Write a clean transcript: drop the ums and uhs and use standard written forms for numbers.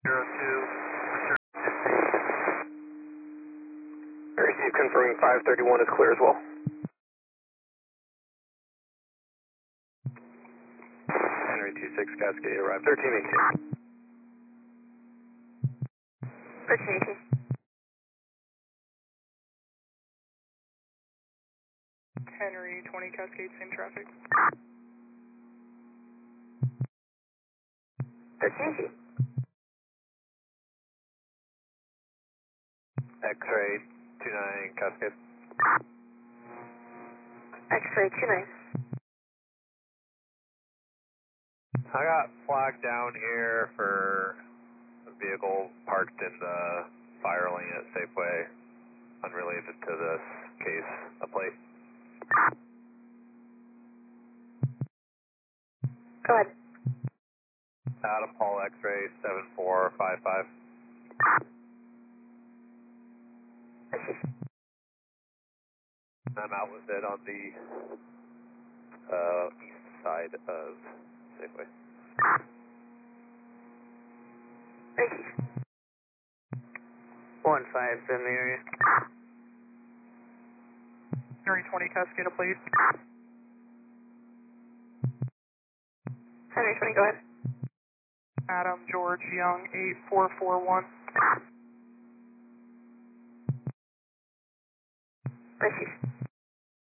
Receive confirming 531 is clear as well. Henry 26 Cascade arrived 1318. 1318. Henry 20 Cascade, same traffic. 1318. X-ray 29 Cascade. X-ray 29. I got flagged down here for a vehicle parked in the fire lane at Safeway, unrelated to this case, a plate. Go ahead. Adam Paul X-ray 7455. I'm out with it on the east side of Safeway. Thank you. 157 in the area. Henry 20 Cascade, please. Henry 20, go ahead. Adam George Young 8441. Receive.